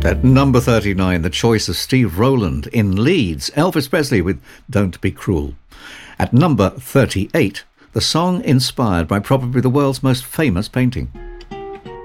At number 39, the choice of Steve Rowland in Leeds, Elvis Presley with Don't Be Cruel. At number 38, the song inspired by probably the world's most famous painting.